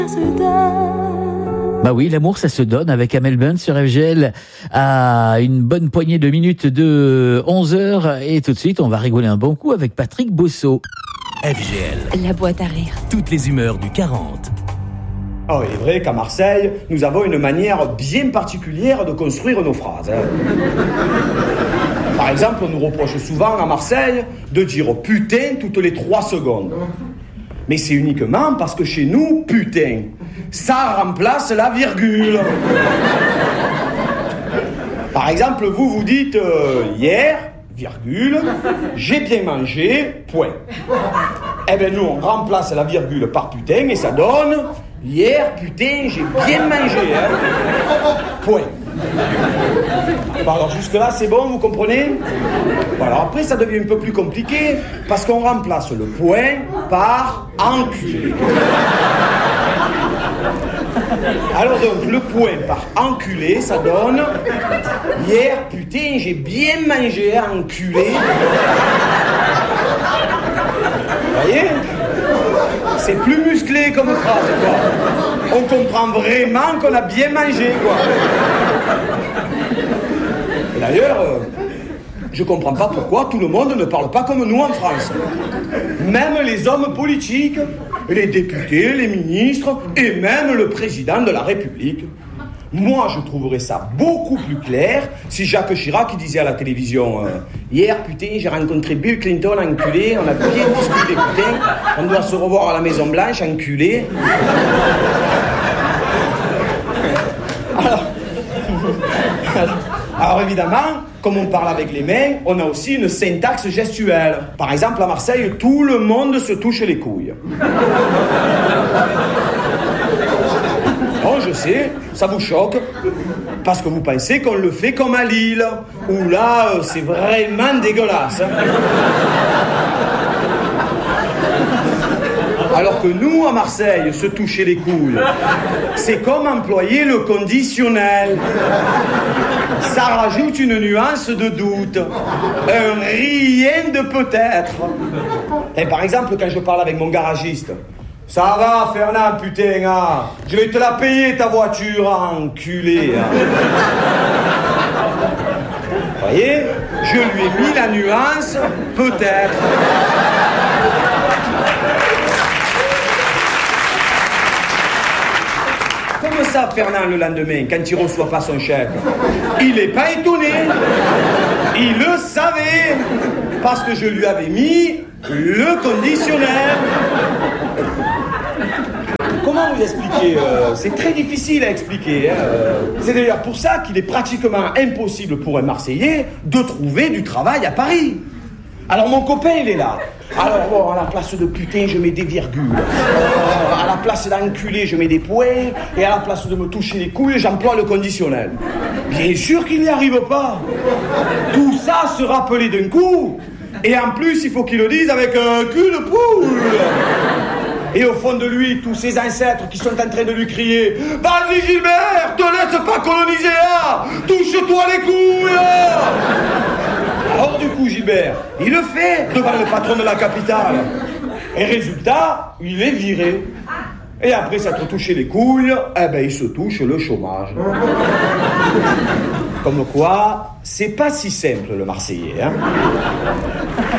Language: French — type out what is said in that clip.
Bah oui, l'amour ça se donne avec Amel Bent sur FGL à une bonne poignée de minutes de 11h et tout de suite on va rigoler un bon coup avec Patrick Bosso. FGL, La boîte à rire. toutes les humeurs du 40. Oh, il est vrai qu'à Marseille, nous avons une manière bien particulière de construire nos phrases. Par exemple, on nous reproche souvent à Marseille de dire « putain » toutes les 3 secondes. Mais c'est uniquement parce que chez nous, putain, ça remplace la virgule. Par exemple, vous dites hier, virgule, j'ai bien mangé, point. Eh bien nous, on remplace la virgule par putain et ça donne hier, putain, j'ai bien mangé, hein. Point. Bon, alors jusque-là, c'est bon, vous comprenez? Bon, alors après, ça devient un peu plus compliqué parce qu'on remplace le point par enculé. Alors donc, le point par enculé, ça donne hier, putain, j'ai bien mangé, enculé. Vous voyez? C'est plus musclé comme phrase, quoi. On comprend vraiment qu'on a bien mangé, quoi. Et d'ailleurs, je comprends pas pourquoi tout le monde ne parle pas comme nous en France. Même les hommes politiques, les députés, les ministres et même le président de la République. Moi, je trouverais ça beaucoup plus clair si Jacques Chirac disait à la télévision hier, putain, j'ai rencontré Bill Clinton, enculé, on a bien discuté, putain, on doit se revoir à la Maison Blanche, enculé. Alors évidemment, comme on parle avec les mains, on a aussi une syntaxe gestuelle. Par exemple, à Marseille, tout le monde se touche les couilles. Oh, je sais, ça vous choque, parce que vous pensez qu'on le fait comme à Lille, où là, c'est vraiment dégueulasse. Hein. Alors que nous, à Marseille, se toucher les couilles, c'est comme employer le conditionnel. Ça rajoute une nuance de doute, un rien de peut-être. Et par exemple, quand je parle avec mon garagiste, ça va, Fernand, putain, hein. Je vais te la payer, ta voiture, enculé. Hein. Vous voyez, je lui ai mis la nuance, peut-être. Comme ça, Fernand, le lendemain, quand il reçoit pas son chèque, il n'est pas étonné. Il le savait, parce que je lui avais mis le conditionnel. Comment vous expliquer c'est très difficile à expliquer. Hein. C'est d'ailleurs pour ça qu'il est pratiquement impossible pour un Marseillais de trouver du travail à Paris. Alors mon copain, il est là. Alors bon, à la place de putain, je mets des virgules. À la place d'enculé, je mets des points. Et à la place de me toucher les couilles, j'emploie le conditionnel. Bien sûr qu'il n'y arrive pas. Tout ça se rappelait d'un coup. Et en plus, il faut qu'il le dise avec un cul de poule. Et au fond de lui, tous ses ancêtres qui sont en train de lui crier « Vas-y Gilbert, te laisse pas coloniser là, touche-toi les couilles !» Alors du coup, Gilbert, il le fait devant le patron de la capitale. Et résultat, il est viré. Et après s'être touché les couilles, eh ben il se touche le chômage. Comme quoi, c'est pas si simple le Marseillais, hein.